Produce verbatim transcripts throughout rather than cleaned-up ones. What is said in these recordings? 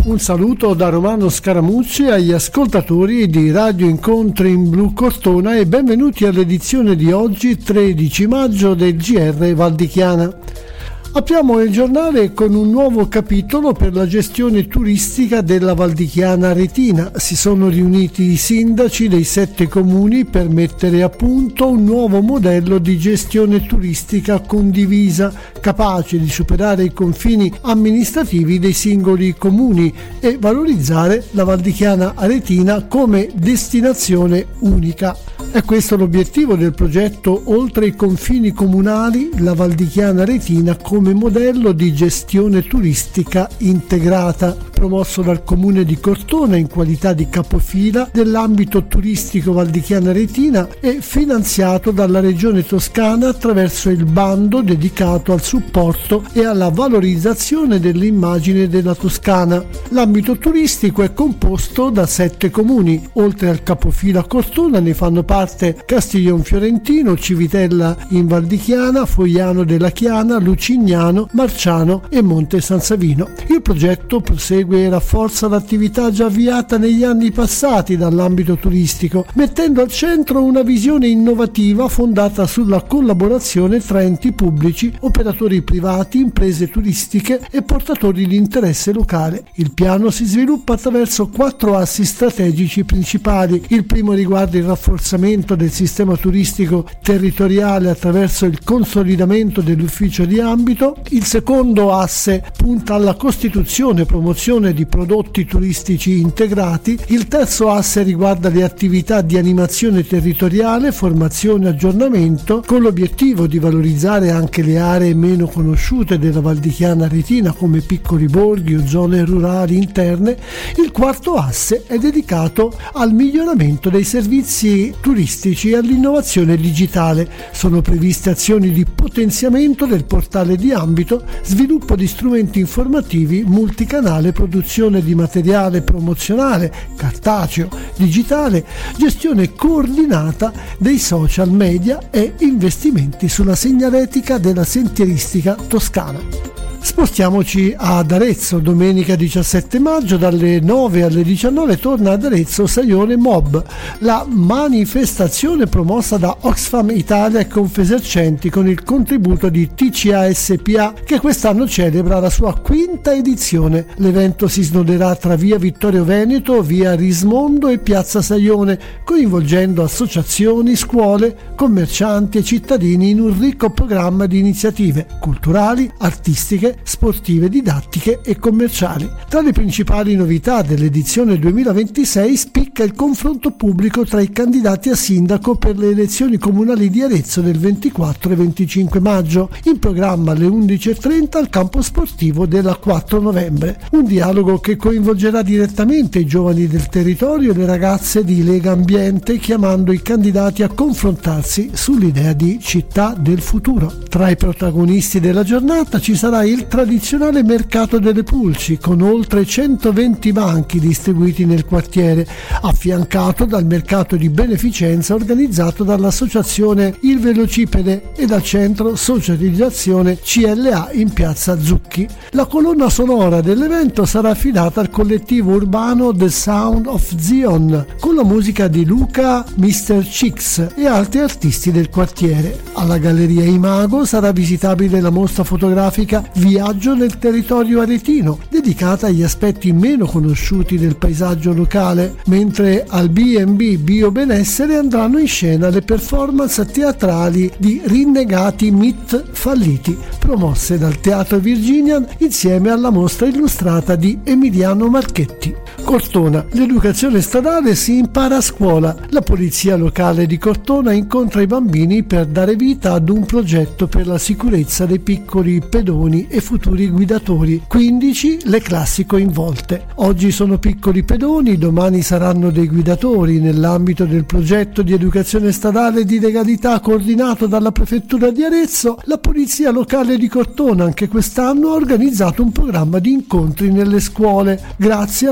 Un saluto da Romano Scaramucci agli ascoltatori di Radio Incontri in Blu Cortona e benvenuti all'edizione di oggi, tredici maggio, del G R Valdichiana. Apriamo il giornale con un nuovo capitolo per la gestione turistica della Valdichiana Aretina. Si sono riuniti i sindaci dei sette comuni per mettere a punto un nuovo modello di gestione turistica condivisa, capace di superare i confini amministrativi dei singoli comuni e valorizzare la Valdichiana Aretina come destinazione unica. È questo l'obiettivo del progetto Oltre i confini comunali, la Valdichiana Aretina come modello di gestione turistica integrata, promosso dal Comune di Cortona in qualità di capofila dell'ambito turistico Valdichiana Aretina e finanziato dalla Regione Toscana attraverso il bando dedicato al supporto e alla valorizzazione dell'immagine della Toscana. L'ambito turistico è composto da sette comuni. Oltre al capofila Cortona ne fanno parte Castiglion Fiorentino, Civitella in Valdichiana, Fogliano della Chiana, Lucignano, Marciano e Monte San Savino. Il progetto prosegue e rafforza l'attività già avviata negli anni passati dall'ambito turistico, mettendo al centro una visione innovativa fondata sulla collaborazione tra enti pubblici, operatori privati, imprese turistiche e portatori di interesse locale. Il piano si sviluppa attraverso quattro assi strategici principali. Il primo riguarda il rafforzamento del sistema turistico territoriale attraverso il consolidamento dell'ufficio di ambito. Il secondo asse punta alla costituzione e promozione di prodotti turistici integrati. Il terzo asse riguarda le attività di animazione territoriale, formazione e aggiornamento, con l'obiettivo di valorizzare anche le aree meno conosciute della Valdichiana Aretina come piccoli borghi o zone rurali interne. Il quarto asse è dedicato al miglioramento dei servizi turistici e all'innovazione digitale. Sono previste azioni di potenziamento del portale di ambito, sviluppo di strumenti informativi, multicanale, produzione di materiale promozionale, cartaceo, digitale, gestione coordinata dei social media e investimenti sulla segnaletica della sentieristica toscana. Spostiamoci ad Arezzo. Domenica diciassette maggio dalle nove alle diciannove torna ad Arezzo Saione Mob, la manifestazione promossa da Oxfam Italia e Confesercenti con il contributo di T C A S P A, che quest'anno celebra la sua quinta edizione. L'evento si snoderà tra via Vittorio Veneto, via Rismondo e piazza Saione, coinvolgendo associazioni, scuole, commercianti e cittadini in un ricco programma di iniziative culturali, artistiche, sportive, didattiche e commerciali. Tra le principali novità dell'edizione duemilaventisei spicca il confronto pubblico tra i candidati a sindaco per le elezioni comunali di Arezzo del ventiquattro e venticinque maggio, in programma alle undici e trenta al campo sportivo della quattro novembre. Un dialogo che coinvolgerà direttamente i giovani del territorio e le ragazze di Lega Ambiente, chiamando i candidati a confrontarsi sull'idea di città del futuro. Tra i protagonisti della giornata ci sarà il tradizionale mercato delle pulci con oltre centoventi banchi distribuiti nel quartiere, affiancato dal mercato di beneficenza organizzato dall'associazione Il Velocipede e dal centro socializzazione C L A in piazza Zucchi. La colonna sonora dell'evento sarà affidata al collettivo urbano The Sound of Zion con la musica di Luca mister Chicks e altri artisti del quartiere. Alla Galleria Imago sarà visitabile la mostra fotografica Viaggio nel territorio aretino, dedicata agli aspetti meno conosciuti del paesaggio locale, mentre al B and B Bio Benessere andranno in scena le performance teatrali di Rinnegati Myth Falliti, promosse dal Teatro Virginian insieme alla mostra illustrata di Emiliano Marchetti. Cortona. L'educazione stradale si impara a scuola. La polizia locale di Cortona incontra i bambini per dare vita ad un progetto per la sicurezza dei piccoli pedoni e futuri guidatori. quindici le classi coinvolte. Oggi sono piccoli pedoni, domani saranno dei guidatori. Nell'ambito del progetto di educazione stradale di legalità coordinato dalla prefettura di Arezzo, la polizia locale di Cortona anche quest'anno ha organizzato un programma di incontri nelle scuole, grazie alla disponibilità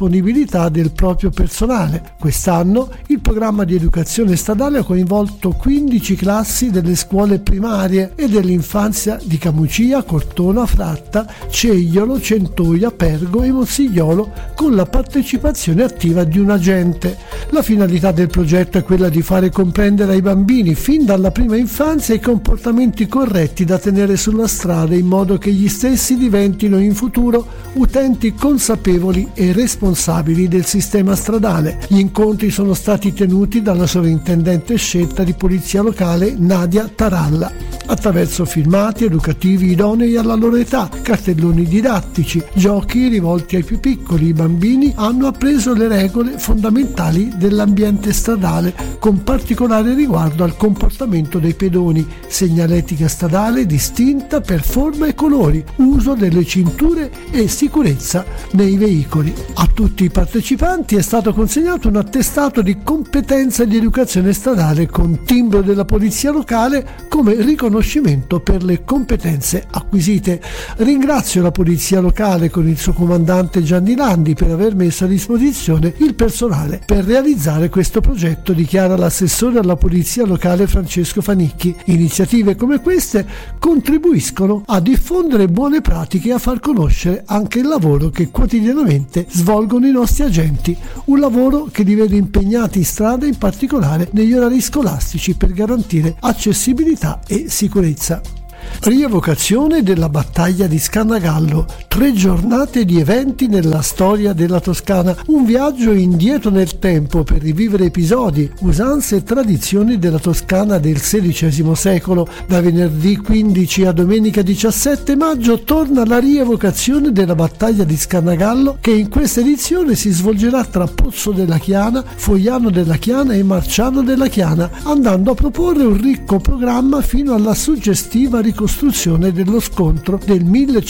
disponibilità del proprio personale. Quest'anno il programma di educazione stradale ha coinvolto quindici classi delle scuole primarie e dell'infanzia di Camucia, Cortona, Fratta, Cegliolo, Centoia, Pergo e Mossigliolo, con la partecipazione attiva di un agente. La finalità del progetto è quella di fare comprendere ai bambini fin dalla prima infanzia i comportamenti corretti da tenere sulla strada, in modo che gli stessi diventino in futuro utenti consapevoli e responsabili del sistema stradale. Gli incontri sono stati tenuti dalla sovrintendente scelta di polizia locale Nadia Taralla, attraverso filmati educativi idonei alla loro età, cartelloni didattici, giochi rivolti ai più piccoli. I bambini hanno appreso le regole fondamentali dell'ambiente stradale, con particolare riguardo al comportamento dei pedoni, segnaletica stradale distinta per forma e colori, uso delle cinture e sicurezza nei veicoli. A tutti i partecipanti è stato consegnato un attestato di competenza di educazione stradale con timbro della polizia locale come riconoscimento per le competenze acquisite. Ringrazio la polizia locale con il suo comandante Gianni Landi per aver messo a disposizione il personale per realizzare questo progetto, dichiara l'assessore alla polizia locale Francesco Fanicchi. Iniziative come queste contribuiscono a diffondere buone pratiche e a far conoscere anche il lavoro che quotidianamente svolgono i nostri agenti, un lavoro che li vede impegnati in strada, in particolare negli orari scolastici, per garantire accessibilità e sicurezza. Rievocazione della battaglia di Scannagallo, tre giornate di eventi nella storia della Toscana, un viaggio indietro nel tempo per rivivere episodi, usanze e tradizioni della Toscana del sedicesimo secolo. Da venerdì quindici a domenica diciassette maggio torna la rievocazione della battaglia di Scannagallo, che in questa edizione si svolgerà tra Pozzo della Chiana, Fogliano della Chiana e Marciano della Chiana, andando a proporre un ricco programma fino alla suggestiva ricostruzione dello scontro del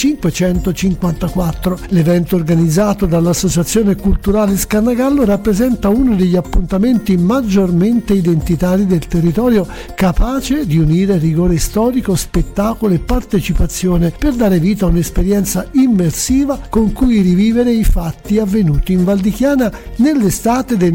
millecinquecentocinquantaquattro. L'evento, organizzato dall'Associazione Culturale Scannagallo, rappresenta uno degli appuntamenti maggiormente identitari del territorio, capace di unire rigore storico, spettacolo e partecipazione per dare vita a un'esperienza immersiva con cui rivivere i fatti avvenuti in Val di Chiana nell'estate del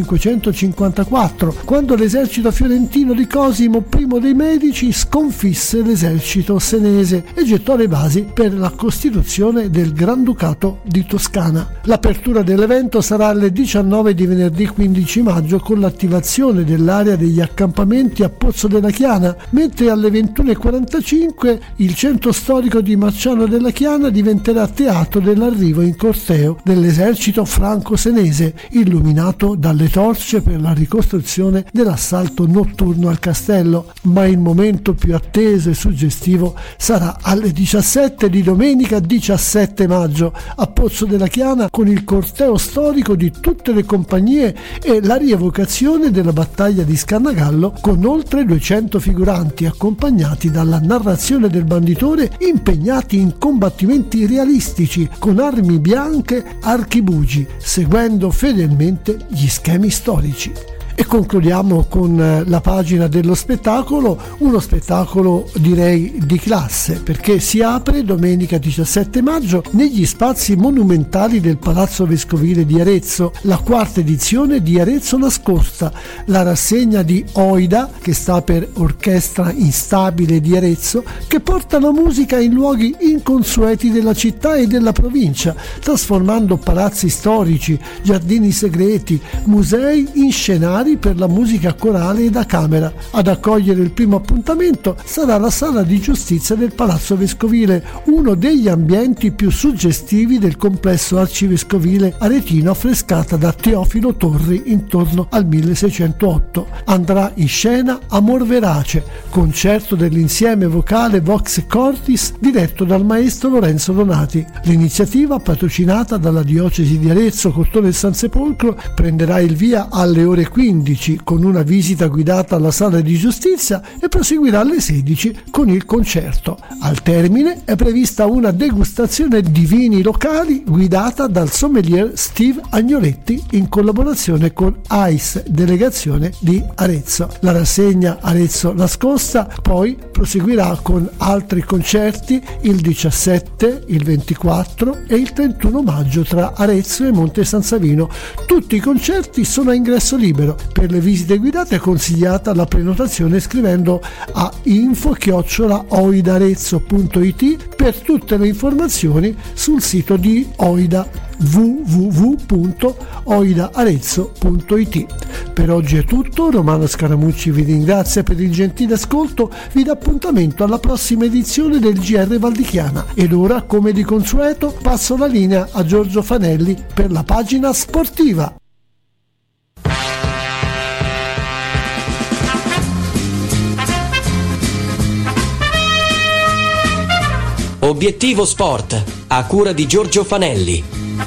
millecinquecentocinquantaquattro, quando l'esercito fiorentino di Cosimo I dei Medici sconfisse l'esercito senese e gettò le basi per la costituzione del Granducato di Toscana. L'apertura dell'evento sarà alle diciannove di venerdì quindici maggio, con l'attivazione dell'area degli accampamenti a Pozzo della Chiana, mentre alle ventuno e quarantacinque il centro storico di Marciano della Chiana diventerà teatro dell'arrivo in corteo dell'esercito franco-senese, illuminato dalle torce per la ricostruzione dell'assalto notturno al castello. Ma il momento più atteso e suggestivo sarà alle diciassette di domenica diciassette maggio a Pozzo della Chiana, con il corteo storico di tutte le compagnie e la rievocazione della battaglia di Scannagallo, con oltre duecento figuranti accompagnati dalla narrazione del banditore, impegnati in combattimenti realistici con armi bianche, archibugi, seguendo fedelmente gli schemi storici. E concludiamo con la pagina dello spettacolo, uno spettacolo direi di classe, perché si apre domenica diciassette maggio negli spazi monumentali del Palazzo Vescovile di Arezzo, la quarta edizione di Arezzo Nascosta, la rassegna di Oida, che sta per Orchestra Instabile di Arezzo, che porta la musica in luoghi inconsueti della città e della provincia, trasformando palazzi storici, giardini segreti, musei in scenari per la musica corale e da camera. Ad accogliere il primo appuntamento sarà la Sala di Giustizia del Palazzo Vescovile, uno degli ambienti più suggestivi del complesso arcivescovile aretino, affrescata da Teofilo Torri intorno al milleseicentotto. Andrà in scena Amor Verace, concerto dell'insieme vocale Vox Cortis diretto dal maestro Lorenzo Donati. L'iniziativa, patrocinata dalla diocesi di Arezzo, Cortona e San Sepolcro, prenderà il via alle ore quindici quindici con una visita guidata alla sala di giustizia e proseguirà alle sedici con il concerto. Al termine è prevista una degustazione di vini locali guidata dal sommelier Steve Agnoletti in collaborazione con Ice, delegazione di Arezzo. La rassegna Arezzo nascosta poi proseguirà con altri concerti il diciassette, il ventiquattro e il trentuno maggio tra Arezzo e Monte San Savino. Tutti i concerti sono a ingresso libero. Per le visite guidate è consigliata la prenotazione scrivendo a info chiocciola oidarezzo punto it. Per tutte le informazioni sul sito di Oida w w w punto oidaarezzo punto it. Per oggi è tutto, Romano Scaramucci vi ringrazia per il gentile ascolto, vi dà appuntamento alla prossima edizione del G R Valdichiana ed ora, come di consueto, passo la linea a Giorgio Fanelli per la pagina sportiva. Obiettivo Sport, a cura di Giorgio Fanelli.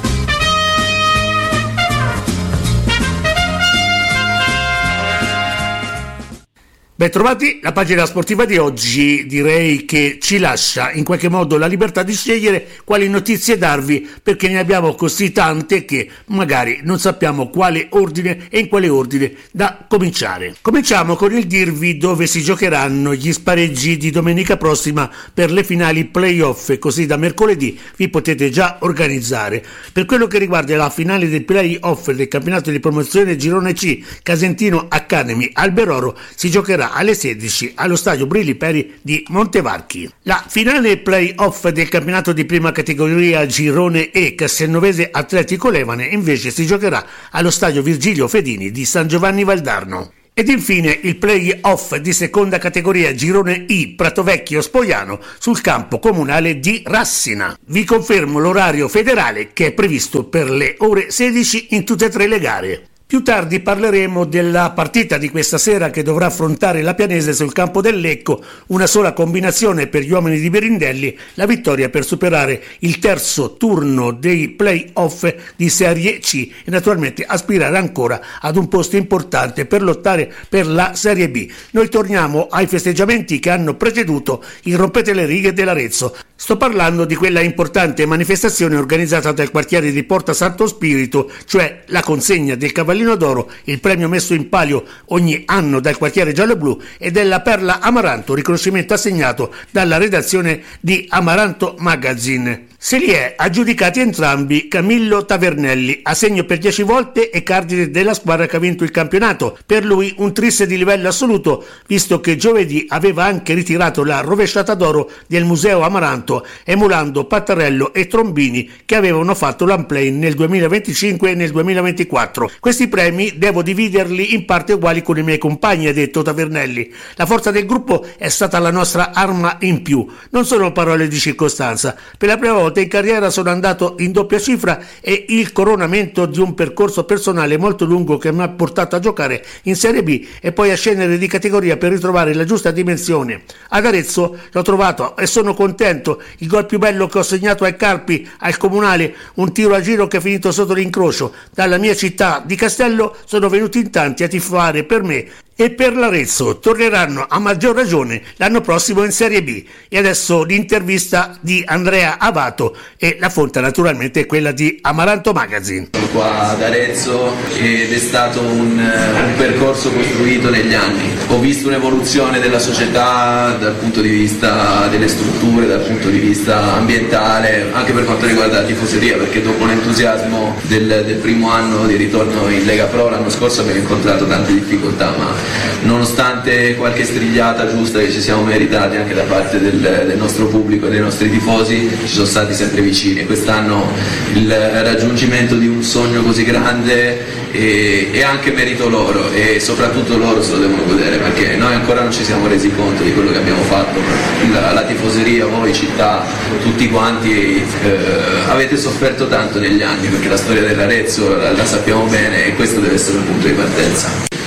Ben trovati, la pagina sportiva di oggi direi che ci lascia in qualche modo la libertà di scegliere quali notizie darvi, perché ne abbiamo così tante che magari non sappiamo quale ordine e in quale ordine da cominciare. Cominciamo con il dirvi dove si giocheranno gli spareggi di domenica prossima per le finali playoff, e così da mercoledì vi potete già organizzare. Per quello che riguarda la finale dei playoff del campionato di promozione Girone C Casentino Academy Alberoro, si giocherà alle sedici allo stadio Brilli Peri di Montevarchi. La finale play-off del campionato di prima categoria Girone E Castelnovese Atletico Levane invece si giocherà allo stadio Virgilio Fedini di San Giovanni Valdarno. Ed infine il play-off di seconda categoria Girone I Pratovecchio Spogliano sul campo comunale di Rassina. Vi confermo l'orario federale che è previsto per le ore sedici in tutte e tre le gare. Più tardi parleremo della partita di questa sera che dovrà affrontare la Pianese sul campo del Lecco, una sola combinazione per gli uomini di Berindelli, la vittoria per superare il terzo turno dei play-off di Serie C e naturalmente aspirare ancora ad un posto importante per lottare per la Serie B. Noi torniamo ai festeggiamenti che hanno preceduto il Rompete le righe dell'Arezzo. Sto parlando di quella importante manifestazione organizzata dal quartiere di Porta Santo Spirito, cioè la consegna del Cavallino d'Oro, il premio messo in palio ogni anno dal quartiere giallo-blu, e della Perla Amaranto, riconoscimento assegnato dalla redazione di Amaranto Magazine. Se li è aggiudicati entrambi Camillo Tavernelli, assegno per dieci volte e cardine della squadra che ha vinto il campionato. Per lui un tris di livello assoluto, visto che giovedì aveva anche ritirato la rovesciata d'oro del Museo Amaranto, emulando Pattarello e Trombini che avevano fatto l'unplay nel duemilaventicinque e nel duemilaventiquattro. Questi premi devo dividerli in parti uguali con i miei compagni, ha detto Tavernelli. La forza del gruppo è stata la nostra arma in più. Non sono parole di circostanza. Per la prima volta in carriera sono andato in doppia cifra e il coronamento di un percorso personale molto lungo che mi ha portato a giocare in Serie B e poi a scendere di categoria per ritrovare la giusta dimensione. Ad Arezzo l'ho trovato e sono contento. Il gol più bello che ho segnato ai Carpi, al Comunale, un tiro a giro che è finito sotto l'incrocio. Dalla mia città di Castello sono venuti in tanti a tifare per me e per l'Arezzo. Torneranno a maggior ragione l'anno prossimo in Serie B. E adesso l'intervista di Andrea Avato, e la fonte naturalmente è quella di Amaranto Magazine. Sono qua ad Arezzo ed è stato un, un percorso costruito negli anni. Ho visto un'evoluzione della società dal punto di vista delle strutture, dal punto di vista ambientale, anche per quanto riguarda la tifoseria, perché dopo l'entusiasmo del, del primo anno di ritorno in Lega Pro l'anno scorso abbiamo incontrato tante difficoltà, ma nonostante qualche strigliata giusta che ci siamo meritati anche da parte del, del nostro pubblico e dei nostri tifosi, ci sono stati sempre vicini. E quest'anno il raggiungimento di un sogno così grande è, è anche merito loro, e soprattutto loro se lo devono godere, perché noi ancora non ci siamo resi conto di quello che abbiamo fatto. La, la tifoseria, voi, città, tutti quanti eh, avete sofferto tanto negli anni, perché la storia dell'Arezzo la, la sappiamo bene e questo deve essere un punto di partenza.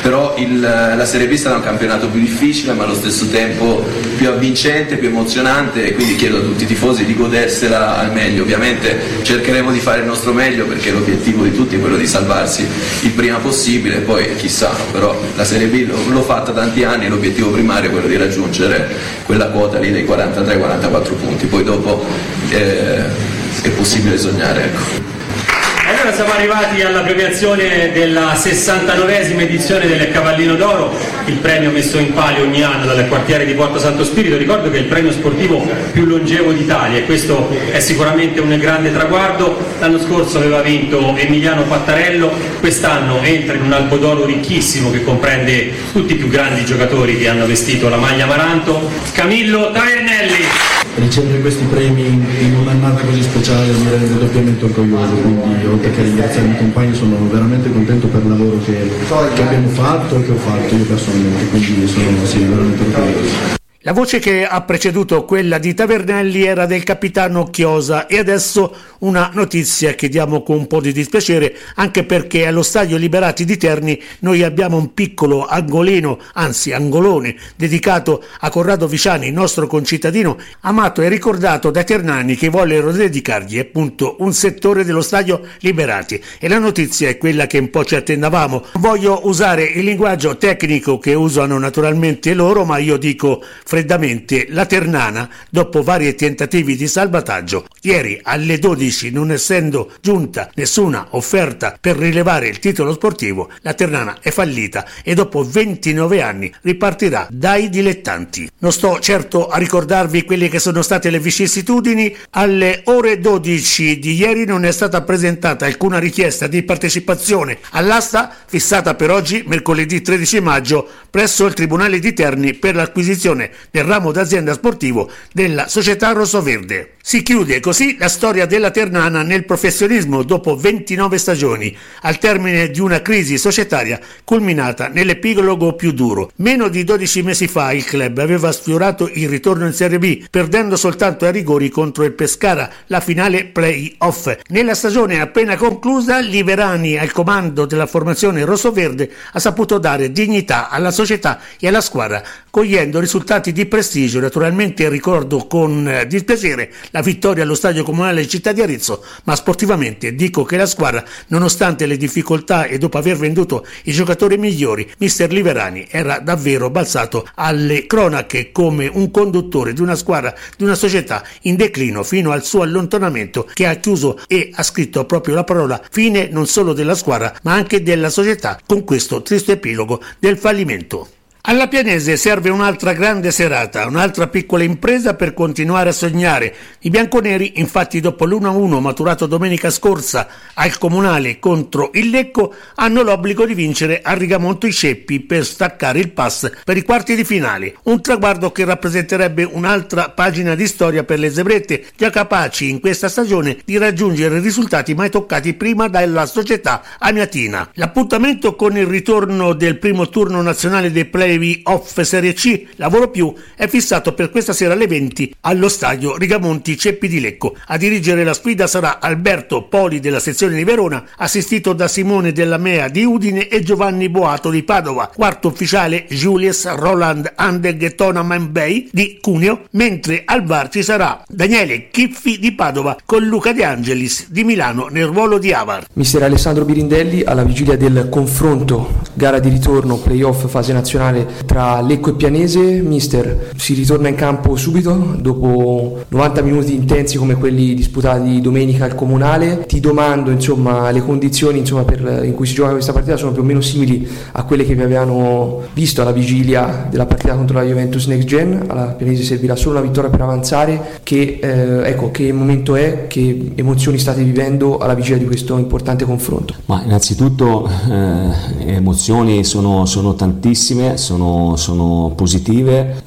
però il, la Serie B sarà un campionato più difficile ma allo stesso tempo più avvincente, più emozionante, e quindi chiedo a tutti i tifosi di godersela al meglio. Ovviamente cercheremo di fare il nostro meglio perché l'obiettivo di tutti è quello di salvarsi il prima possibile, poi chissà, però la Serie B l'ho, l'ho fatta tanti anni, l'obiettivo primario è quello di raggiungere quella quota lì dei quarantatré quarantaquattro punti, poi dopo eh, è possibile sognare, ecco. Allora siamo arrivati alla premiazione della sessantanovesima edizione del Cavallino d'Oro, il premio messo in palio ogni anno dal quartiere di Porto Santo Spirito. Ricordo che è il premio sportivo più longevo d'Italia e questo è sicuramente un grande traguardo. L'anno scorso aveva vinto Emiliano Pattarello, quest'anno entra in un albo d'oro ricchissimo che comprende tutti i più grandi giocatori che hanno vestito la maglia amaranto. Camillo Tavernelli. Ricevere questi premi in un'annata così speciale mi rende doppiamente orgoglioso, quindi oltre che ringraziare i miei compagni sono veramente contento per il lavoro che, che abbiamo fatto e che ho fatto io personalmente, quindi sono sì, veramente orgoglioso. La voce che ha preceduto quella di Tavernelli era del capitano Chiosa, e adesso una notizia che diamo con un po' di dispiacere, anche perché allo stadio Liberati di Terni noi abbiamo un piccolo angolino, anzi angolone, dedicato a Corrado Viciani, nostro concittadino, amato e ricordato dai ternani che vollero dedicargli appunto un settore dello stadio Liberati, e la notizia è quella che un po' ci attendavamo. Voglio usare il linguaggio tecnico che usano naturalmente loro, ma io dico freddamente la Ternana, dopo vari tentativi di salvataggio, ieri alle dodici, non essendo giunta nessuna offerta per rilevare il titolo sportivo, la Ternana è fallita e dopo ventinove anni ripartirà dai dilettanti. Non sto certo a ricordarvi quelle che sono state le vicissitudini. Alle ore dodici di ieri non è stata presentata alcuna richiesta di partecipazione all'asta fissata per oggi, mercoledì tredici maggio, presso il Tribunale di Terni per l'acquisizione del ramo d'azienda sportivo della società rossoverde. Si chiude così la storia della Ternana nel professionismo dopo ventinove stagioni, al termine di una crisi societaria culminata nell'epilogo più duro. Meno di dodici mesi fa il club aveva sfiorato il ritorno in Serie B, perdendo soltanto ai rigori contro il Pescara la finale play-off. Nella stagione appena conclusa, Liverani, al comando della formazione rossoverde, ha saputo dare dignità alla società e alla squadra, cogliendo risultati di prestigio. Naturalmente ricordo con eh, dispiacere la vittoria allo stadio comunale Città di Arezzo, ma sportivamente dico che la squadra, nonostante le difficoltà e dopo aver venduto i giocatori migliori, mister Liverani era davvero balzato alle cronache come un conduttore di una squadra, di una società in declino fino al suo allontanamento, che ha chiuso e ha scritto proprio la parola fine non solo della squadra ma anche della società con questo triste epilogo del fallimento. Alla Pianese serve un'altra grande serata, un'altra piccola impresa per continuare a sognare. I bianconeri, infatti, dopo l'uno a uno maturato domenica scorsa al Comunale contro il Lecco, hanno l'obbligo di vincere a Rigamonto i Ceppi per staccare il pass per i quarti di finale. Un traguardo che rappresenterebbe un'altra pagina di storia per le zebrette, già capaci in questa stagione di raggiungere risultati mai toccati prima dalla società amiatina. L'appuntamento con il ritorno del primo turno nazionale dei play off Serie C, lavoro più, è fissato per questa sera alle venti allo stadio Rigamonti Ceppi di Lecco. A dirigere la sfida sarà Alberto Poli della sezione di Verona, assistito da Simone Della Mea di Udine e Giovanni Boato di Padova. Quarto ufficiale Julius Roland Andeg Tonaman Bay di Cuneo, mentre al V A R ci sarà Daniele Chiffi di Padova con Luca De Angelis di Milano nel ruolo di Avar. Mister Alessandro Birindelli, alla vigilia del confronto gara di ritorno playoff fase nazionale tra Lecco e Pianese. Mister, si ritorna in campo subito dopo novanta minuti intensi come quelli disputati domenica al Comunale. Ti domando, insomma, le condizioni insomma, per, in cui si gioca questa partita sono più o meno simili a quelle che vi avevano visto alla vigilia della partita contro la Juventus Next Gen. Alla Pianese servirà solo una vittoria per avanzare. Che, eh, ecco, che momento è, che emozioni state vivendo alla vigilia di questo importante confronto? Ma innanzitutto eh, emozioni sono, sono tantissime, sono, sono positive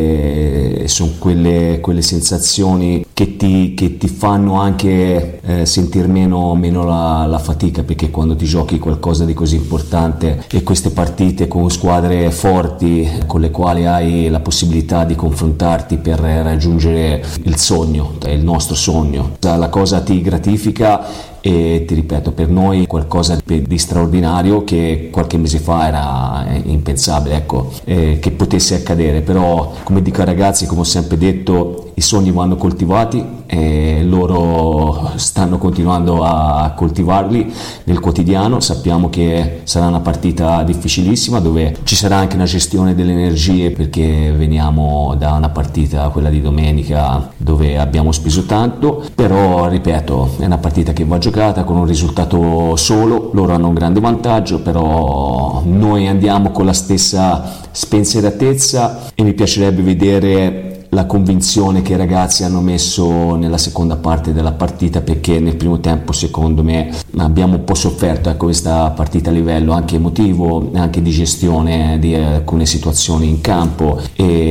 e sono quelle, quelle sensazioni che ti, che ti fanno anche eh, sentire meno, meno la, la fatica, perché quando ti giochi qualcosa di così importante e queste partite con squadre forti con le quali hai la possibilità di confrontarti per raggiungere il sogno, il nostro sogno, la cosa ti gratifica e, e ti ripeto, per noi qualcosa di straordinario che qualche mese fa era impensabile, ecco, eh, che potesse accadere. Però, come dico ai ragazzi, come ho sempre detto, i sogni vanno coltivati e loro stanno continuando a coltivarli nel quotidiano. Sappiamo che sarà una partita difficilissima dove ci sarà anche una gestione delle energie, perché veniamo da una partita, quella di domenica, dove abbiamo speso tanto, però ripeto, è una partita che va giocata con un risultato solo. Loro hanno un grande vantaggio, però noi andiamo con la stessa spensieratezza e mi piacerebbe vedere la convinzione che i ragazzi hanno messo nella seconda parte della partita, perché nel primo tempo secondo me abbiamo un po' sofferto, ecco, questa partita a livello anche emotivo, anche di gestione di alcune situazioni in campo,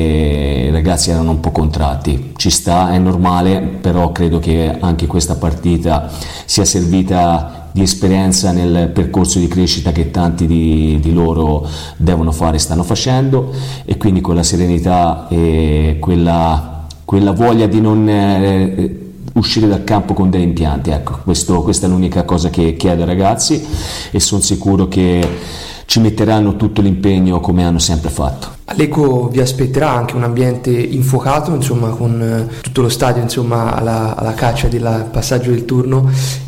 e i ragazzi erano un po' contratti. Ci sta, è normale, però credo che anche questa partita sia servita di esperienza nel percorso di crescita che tanti di, di loro devono fare, stanno facendo, e quindi con la serenità e quella, quella voglia di non eh, uscire dal campo con dei impianti, ecco, questo, questa è l'unica cosa che chiedo ai ragazzi, e sono sicuro che ci metteranno tutto l'impegno come hanno sempre fatto. A Lecco vi aspetterà anche un ambiente infuocato, insomma, con tutto lo stadio, insomma, alla, alla caccia del passaggio del turno.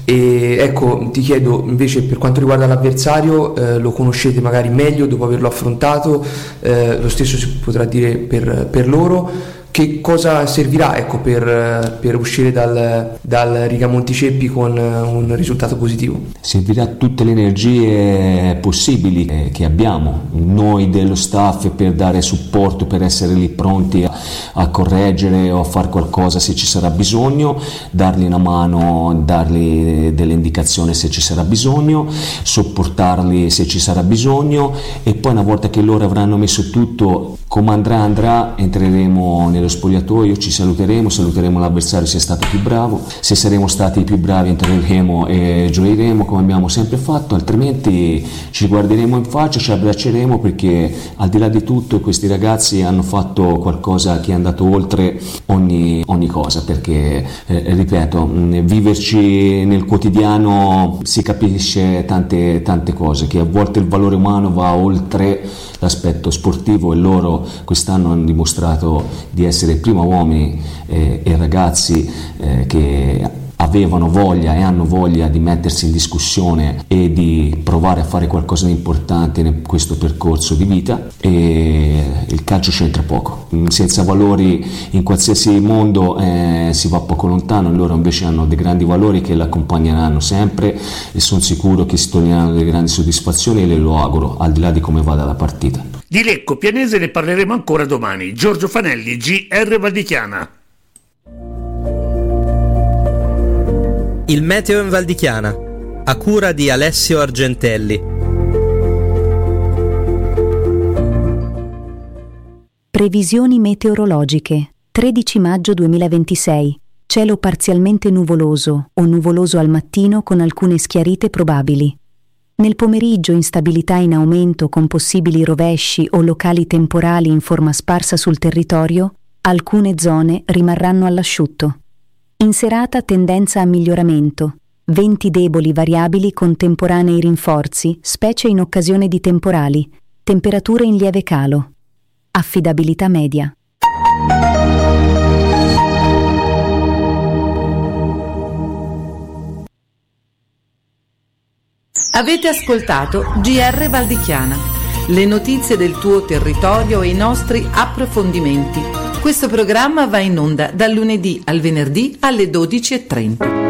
E ecco, ti chiedo invece, per quanto riguarda l'avversario, eh, lo conoscete magari meglio dopo averlo affrontato, eh, lo stesso si potrà dire per, per loro. Che cosa servirà, ecco, per, per uscire dal, dal Riga Monticeppi con un risultato positivo? Servirà tutte le energie possibili eh, che abbiamo noi dello staff, per dare supporto, per essere lì pronti a, a correggere o a fare qualcosa se ci sarà bisogno, dargli una mano, dargli delle indicazioni se ci sarà bisogno, sopportarli se ci sarà bisogno, e poi una volta che loro avranno messo tutto come andrà andrà, entreremo nello spogliatoio, ci saluteremo, saluteremo l'avversario se è stato più bravo, se saremo stati più bravi entreremo e gioiremo come abbiamo sempre fatto, altrimenti ci guarderemo in faccia, ci abbracceremo, perché al di là di tutto questi ragazzi hanno fatto qualcosa che è andato oltre ogni, ogni cosa, perché eh, ripeto, viverci nel quotidiano si capisce tante, tante cose, che a volte il valore umano va oltre l'aspetto sportivo, e loro quest'anno hanno dimostrato di essere prima uomini eh, e ragazzi eh, che avevano voglia e hanno voglia di mettersi in discussione e di provare a fare qualcosa di importante in questo percorso di vita, e il calcio c'entra poco. Senza valori in qualsiasi mondo eh, si va poco lontano, loro invece hanno dei grandi valori che l'accompagneranno sempre, e sono sicuro che si toglieranno delle grandi soddisfazioni, e le lo auguro, al di là di come vada la partita. Di Lecco Pianese ne parleremo ancora domani. Giorgio Fanelli, G R Valdichiana. Il meteo in Valdichiana, a cura di Alessio Argentelli. Previsioni meteorologiche. tredici maggio duemilaventisei. Cielo parzialmente nuvoloso o nuvoloso al mattino con alcune schiarite probabili. Nel pomeriggio instabilità in aumento con possibili rovesci o locali temporali in forma sparsa sul territorio, alcune zone rimarranno all'asciutto. In serata tendenza a miglioramento, venti deboli variabili con temporanei rinforzi, specie in occasione di temporali, temperature in lieve calo. Affidabilità media. Avete ascoltato G R Valdichiana, le notizie del tuo territorio e i nostri approfondimenti. Questo programma va in onda dal lunedì al venerdì alle dodici e trenta.